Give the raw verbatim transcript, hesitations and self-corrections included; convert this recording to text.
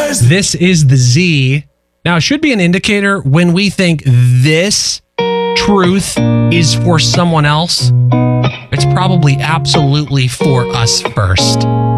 This is the Z. Now, it should be an indicator when we think this truth is for someone else. It's probably absolutely for us first.